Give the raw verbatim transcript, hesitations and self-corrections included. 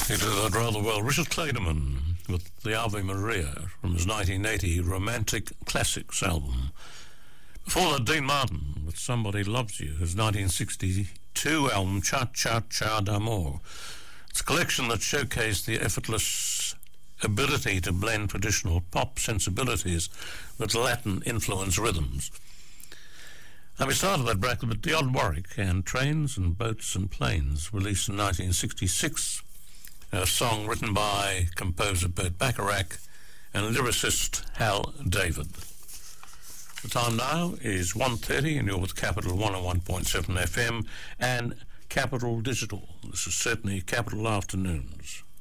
He did that rather well. Richard Clayderman with the Ave Maria from his nineteen eighty Romantic Classics album. Before that, Dean Martin with Somebody Loves You, his nineteen sixty-two album Cha Cha Cha d'Amour. It's a collection that showcased the effortless ability to blend traditional pop sensibilities with Latin-influenced rhythms. And we started that bracket with Dionne Warwick and Trains and Boats and Planes, released in nineteen sixty-six, a song written by composer Burt Bacharach and lyricist Hal David. The time now is one thirty and you're with Capital one oh one point seven F M and Capital Digital. This is certainly Capital Afternoons.